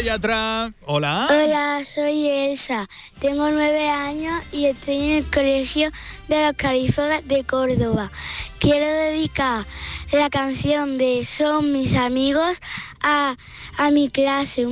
hay atrás? Hola. Hola, soy Elsa. Tengo 9 años y estoy en el colegio de los Califuegos de Córdoba. Quiero dedicar la canción de Son mis amigos a mi clase.